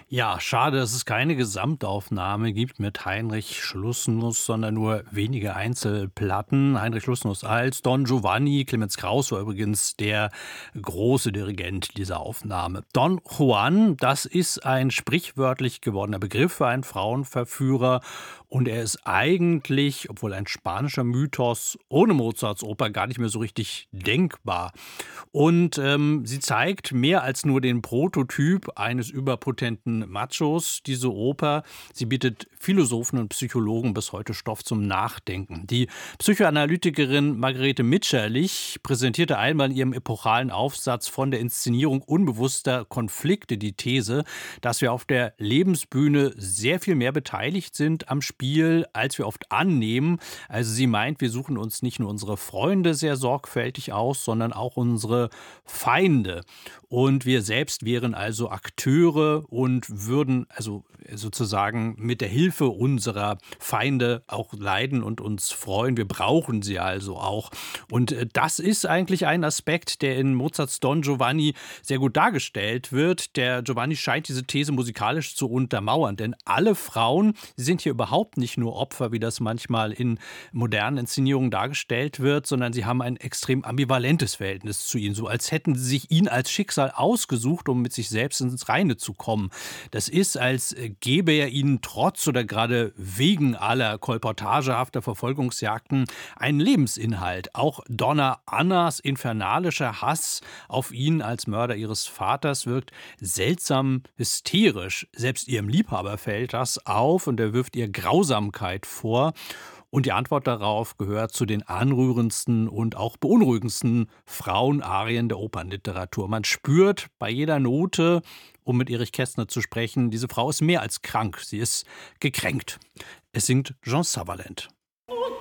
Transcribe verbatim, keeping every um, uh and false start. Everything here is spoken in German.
Ja, schade, dass es keine Gesamtaufnahme gibt mit Heinrich Schlussnuss, sondern nur wenige Einzelplatten. Heinrich Schlussnuss als Don Giovanni. Clemens Krauss war übrigens der große Dirigent dieser Aufnahme. Don Juan, das ist ein sprichwörtlich gewordener Begriff für einen Frauenverführer. Und er ist eigentlich, obwohl ein spanischer Mythos, ohne Mozarts Oper gar nicht mehr so richtig denkbar. Und ähm, sie zeigt mehr als nur den Prototyp eines überpotenten Machos, diese Oper. Sie bietet Philosophen und Psychologen bis heute Stoff zum Nachdenken. Die Psychoanalytikerin Margarete Mitscherlich präsentierte einmal in ihrem epochalen Aufsatz von der Inszenierung unbewusster Konflikte die These, dass wir auf der Lebensbühne sehr viel mehr beteiligt sind am Spiel, als wir oft annehmen. Also sie meint, wir suchen uns nicht nur unsere Freunde sehr sorgfältig aus, sondern auch unsere Feinde. Und wir selbst wären also Akteure und würden also sozusagen mit der Hilfe unserer Feinde auch leiden und uns freuen. Wir brauchen sie also auch. Und äh, das ist eigentlich ein Aspekt, der in Mozarts Don Giovanni sehr gut dargestellt wird. Der Giovanni scheint diese These musikalisch zu untermauern, denn alle Frauen sind hier überhaupt nicht nur Opfer, wie das manchmal in modernen Inszenierungen dargestellt wird, sondern sie haben ein extrem ambivalentes Verhältnis zu ihm, so als hätten sie sich ihn als Schicksal ausgesucht, um mit sich selbst ins Reine zu kommen. Das ist, als gäbe er ihnen trotz oder gerade wegen aller kolportagehafter Verfolgungsjagden einen Lebensinhalt. Auch Donna Annas infernalischer Hass auf ihn als Mörder ihres Vaters wirkt seltsam hysterisch. Selbst ihrem Liebhaber fällt das auf und er wirft ihr Grausamkeit vor. Und die Antwort darauf gehört zu den anrührendsten und auch beunruhigendsten Frauenarien der Opernliteratur. Man spürt bei jeder Note, um mit Erich Kästner zu sprechen, diese Frau ist mehr als krank, sie ist gekränkt. Es singt Jean Sutherland.